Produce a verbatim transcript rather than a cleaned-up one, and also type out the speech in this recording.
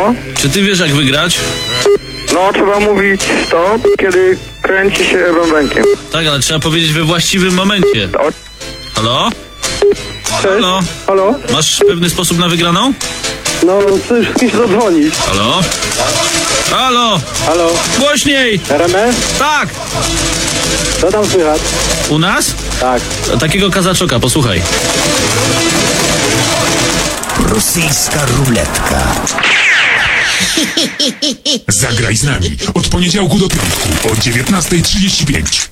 No. Czy ty wiesz, jak wygrać? No, trzeba mówić stop, kiedy kręci się bębenkiem. Tak, ale trzeba powiedzieć we właściwym momencie. O, Halo? Cześć. Halo? Halo? Masz pewny sposób na wygraną? No, chcesz z kimś zadzwonić. Halo? Halo? Halo? Głośniej! R M S? Tak! Co tam słychać? U nas? Tak. Takiego kazaczoka, posłuchaj. Rosyjska ruletka. Zagraj z nami od poniedziałku do piątku o dziewiętnasta trzydzieści pięć.